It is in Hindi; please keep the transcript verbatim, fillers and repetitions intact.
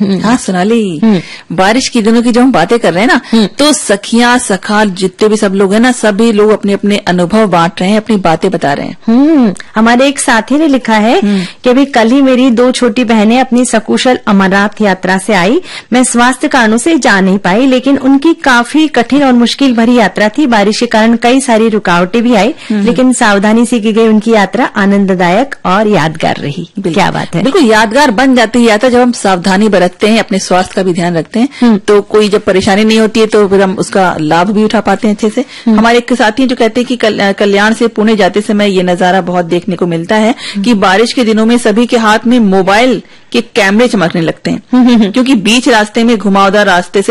हाँ सोनाली, बारिश के दिनों की जब हम बातें कर रहे हैं ना, तो सखियां सखा जितने भी सब लोग हैं ना, सभी लोग अपने अपने अनुभव बांट रहे हैं, अपनी बातें बता रहे हैं। हम्म हमारे एक साथी ने लिखा है कि अभी कल ही मेरी दो छोटी बहनें अपनी सकुशल अमरनाथ यात्रा से आई। मैं स्वास्थ्य कारणों से जा नहीं पाई, लेकिन उनकी काफी कठिन और मुश्किल भरी यात्रा थी। बारिश के कारण कई सारी रुकावटें भी आई, लेकिन सावधानी से की गई उनकी यात्रा आनंददायक और यादगार रही। क्या बात है, बिल्कुल यादगार बन जाती है यात्रा जब हम सावधानी बरतते हैं, अपने स्वास्थ्य का भी ध्यान रखते हैं। तो कोई जब परेशानी नहीं होती है तो फिर हम उसका लाभ भी उठा पाते हैं अच्छे से। हमारे एक साथी जो कहते हैं कि कल, कल्याण से पुणे जाते समय ये नजारा बहुत देखने को मिलता है कि बारिश के दिनों में सभी के हाथ में मोबाइल के कैमरे चमकने लगते हैं, क्योंकि बीच रास्ते में घुमावदार रास्ते से